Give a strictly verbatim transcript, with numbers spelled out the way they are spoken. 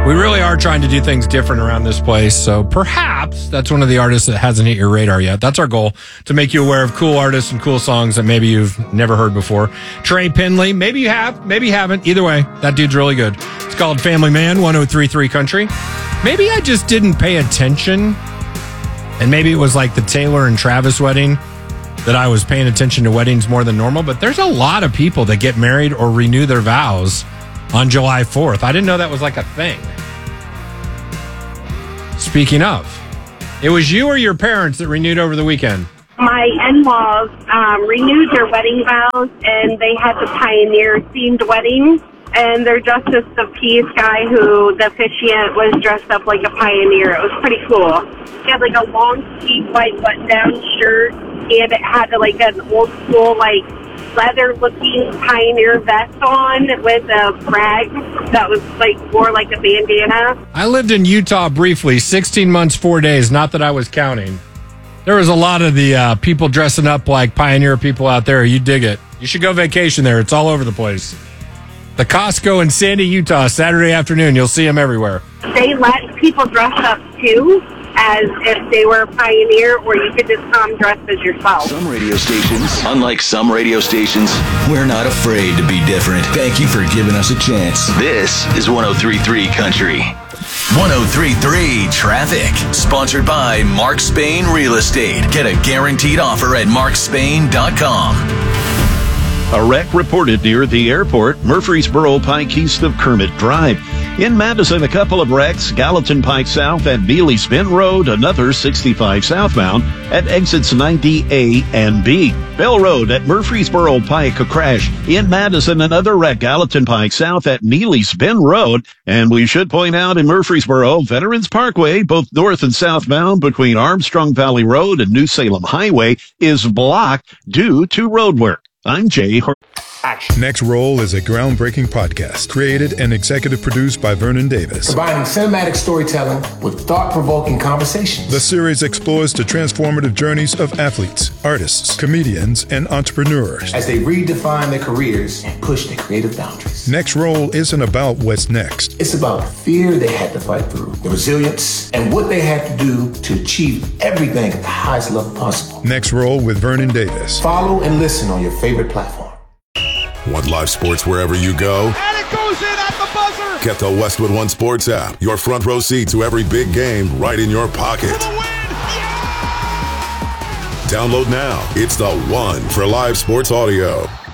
We really are trying to do things different around this place, so perhaps that's one of the artists that hasn't hit your radar yet. That's our goal, to make you aware of cool artists and cool songs that maybe you've never heard before. Trey Penley, maybe you have, maybe you haven't. Either way, that dude's really good. It's called Family Man, one oh three point three Country. Maybe I just didn't pay attention, and maybe it was like the Taylor and Travis wedding, that I was paying attention to weddings more than normal, but there's a lot of people that get married or renew their vows on July fourth. I didn't know that was like a thing. Speaking of, it was you or your parents that renewed over the weekend? My in-laws um, renewed their wedding vows, and they had the Pioneer-themed wedding, and they're just this the peace guy who, the officiant, was dressed up like a pioneer. It was pretty cool. He had like a long, sleeve white button-down shirt, and it had like an old-school, like, leather-looking Pioneer vest on with a rag that was like more like a bandana. I lived in Utah briefly, sixteen months, four days. Not that I was counting. There was a lot of the uh, people dressing up like Pioneer people out there. You dig it. You should go vacation there. It's all over the place. The Costco in Sandy, Utah, Saturday afternoon. You'll see them everywhere. They let people dress up too, as if they were a Pioneer, or you could just come dressed as yourself. Some radio stations, unlike some radio stations, we're not afraid to be different. Thank you for giving us a chance. This is one oh three point three Country. one oh three point three Traffic. Sponsored by Mark Spain Real Estate. Get a guaranteed offer at mark spain dot com. A wreck reported near the airport, Murfreesboro Pike east of Kermit Drive. In Madison, a couple of wrecks, Gallatin Pike South at Beasley's Bend Road, another sixty-five southbound at exits ninety A and B. Bell Road at Murfreesboro Pike, a crash. In Madison, another wreck, Gallatin Pike South at Neely's Bend Road. And we should point out in Murfreesboro, Veterans Parkway, both north and southbound between Armstrong Valley Road and New Salem Highway, is blocked due to road work. I'm Jay Hor- Action. Next Roll is a groundbreaking podcast created and executive produced by Vernon Davis. Combining cinematic storytelling with thought-provoking conversations. The series explores the transformative journeys of athletes, artists, comedians, and entrepreneurs as they redefine their careers and push their creative boundaries. Next Roll isn't about what's next. It's about the fear they had to fight through, the resilience, and what they had to do to achieve everything at the highest level possible. Next Roll with Vernon Davis. Follow and listen on your favorite platform. Want live sports wherever you go? And it goes in at the buzzer! Get the Westwood One Sports app. Your front row seat to every big game right in your pocket. For the win! Yeah! Download now. It's the one for live sports audio.